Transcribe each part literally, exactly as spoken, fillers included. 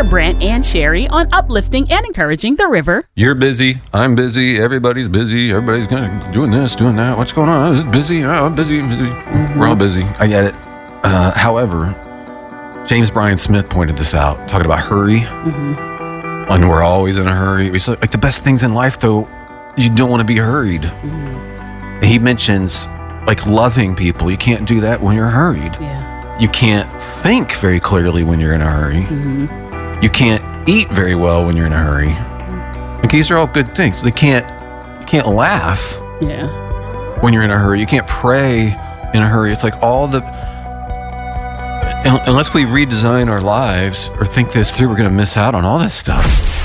Brent and Sherry on uplifting and encouraging the river. You're busy. I'm busy. Everybody's busy. Everybody's gonna doing this, doing that. What's going on? It's busy. Oh, I'm busy. I'm busy. Mm-hmm. We're all busy. I get it. Uh, however, James Bryan Smith pointed this out, talking about hurry. Mm-hmm. When we're always in a hurry. It's like, like the best things in life, though, you don't want to be hurried. Mm-hmm. He mentions like loving people. You can't do that when you're hurried. Yeah. You can't think very clearly when you're in a hurry. Mm-hmm. You can't eat very well when you're in a hurry. Mm-hmm. Like, these are all good things. They can't, you can't laugh yeah. when you're in a hurry. You can't pray in a hurry. It's like all the... Unless we redesign our lives or think this through, we're going to miss out on all this stuff.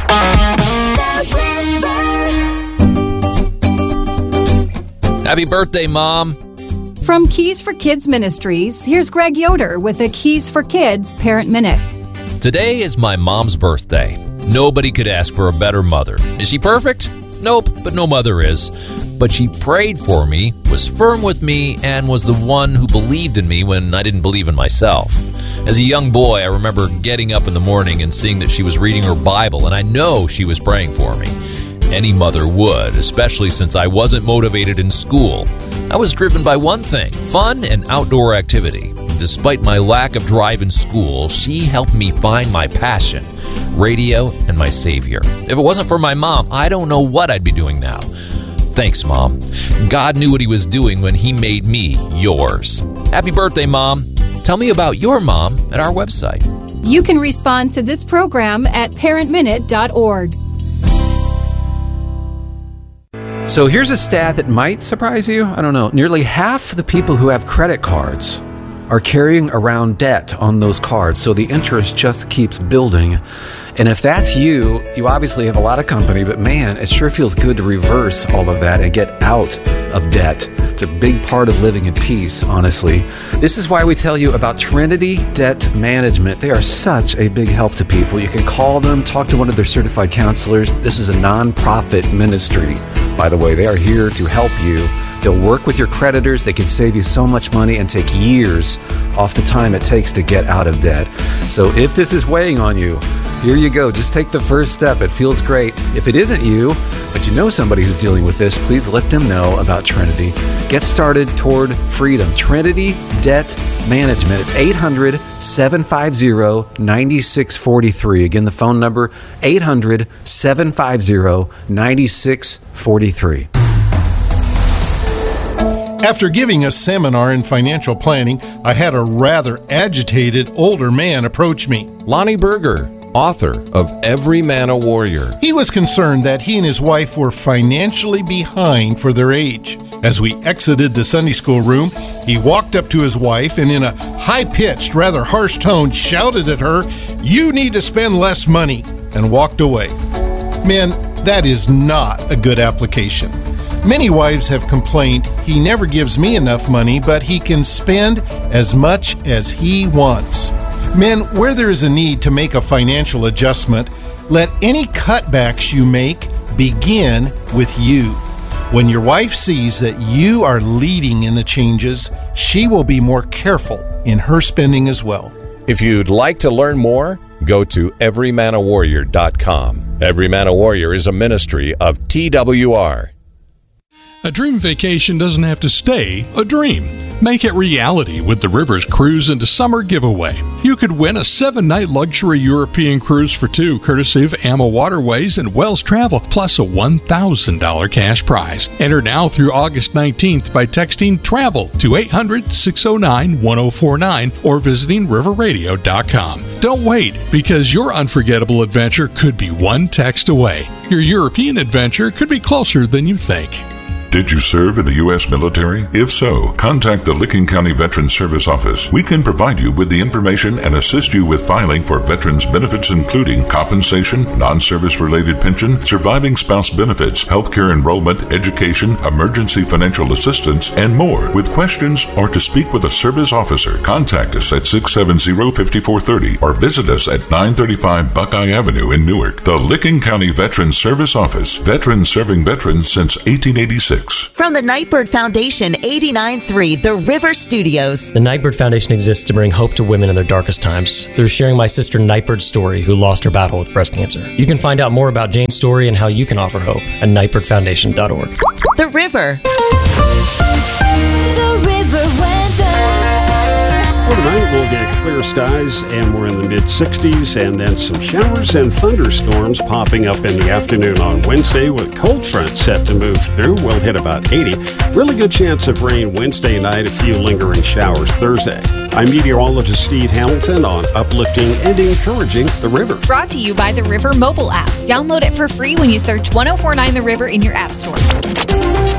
Happy birthday, Mom. From Keys for Kids Ministries, here's Greg Yoder with a Keys for Kids Parent Minute. Today is my mom's birthday. Nobody could ask for a better mother. Is she perfect? Nope, but no mother is. But she prayed for me, was firm with me, and was the one who believed in me when I didn't believe in myself. As a young boy, I remember getting up in the morning and seeing that she was reading her Bible, and I know she was praying for me. Any mother would, especially since I wasn't motivated in school. I was driven by one thing, fun and outdoor activity. Despite my lack of drive in school, she helped me find my passion, radio, and my savior. If it wasn't for my mom, I don't know what I'd be doing now. Thanks, Mom. God knew what he was doing when he made me yours. Happy birthday, Mom. Tell me about your mom at our website. You can respond to this program at parent minute dot org. So here's a stat that might surprise you. I don't know. Nearly half the people who have credit cards are carrying around debt on those cards. So the interest just keeps building. And if that's you, you obviously have a lot of company, but man, it sure feels good to reverse all of that and get out of debt. It's a big part of living in peace, honestly. This is why we tell you about Trinity Debt Management. They are such a big help to people. You can call them, talk to one of their certified counselors. This is a nonprofit ministry, by the way. They are here to help you. They'll work with your creditors. They can save you so much money and take years off the time it takes to get out of debt. So if this is weighing on you, here you go. Just take the first step. It feels great. If it isn't you, but you know somebody who's dealing with this, please let them know about Trinity. Get started toward freedom. Trinity Debt Management. It's eight hundred, seven five zero, nine six four three. Again, the phone number, eight hundred, seven five zero, nine six four three. After giving a seminar in financial planning, I had a rather agitated older man approach me. Lonnie Berger, author of Every Man a Warrior. He was concerned that he and his wife were financially behind for their age. As we exited the Sunday school room, he walked up to his wife and in a high-pitched, rather harsh tone shouted at her, "You need to spend less money," and walked away. Men, that is not a good application. Many wives have complained, "He never gives me enough money, but he can spend as much as he wants." Men, where there is a need to make a financial adjustment, let any cutbacks you make begin with you. When your wife sees that you are leading in the changes, she will be more careful in her spending as well. If you'd like to learn more, go to every man a warrior dot com. Every Man a Warrior is a ministry of T W R. A dream vacation doesn't have to stay a dream. Make it reality with the Rivers Cruise into Summer giveaway. You could win a seven-night luxury European cruise for two, courtesy of A M A Waterways and Wells Travel, plus a one thousand dollars cash prize. Enter now through August nineteenth by texting TRAVEL to eight hundred, six oh nine, one oh four nine or visiting river radio dot com. Don't wait, because your unforgettable adventure could be one text away. Your European adventure could be closer than you think. Did you serve in the U S military? If so, contact the Licking County Veterans Service Office. We can provide you with the information and assist you with filing for veterans benefits, including compensation, non-service related pension, surviving spouse benefits, healthcare enrollment, education, emergency financial assistance, and more. With questions or to speak with a service officer, contact us at six seven zero, five four three zero or visit us at nine thirty-five Buckeye Avenue in Newark. The Licking County Veterans Service Office. Veterans serving veterans since eighteen eighty-six. six. From the Nightbird Foundation, eighty-nine point three The River Studios. The Nightbird Foundation exists to bring hope to women in their darkest times through sharing my sister Nightbird's story, who lost her battle with breast cancer. You can find out more about Jane's story and how you can offer hope at nightbird foundation dot org. The River. The River weather. For tonight, we'll get clear skies, and we're in the mid-sixties, and then some showers and thunderstorms popping up in the afternoon on Wednesday, with cold fronts set to move through. We'll hit about eighty. Really good chance of rain Wednesday night, a few lingering showers Thursday. I'm meteorologist Steve Hamilton on Uplifting and Encouraging the River. Brought to you by the River mobile app. Download it for free when you search ten forty-nine The River in your app store.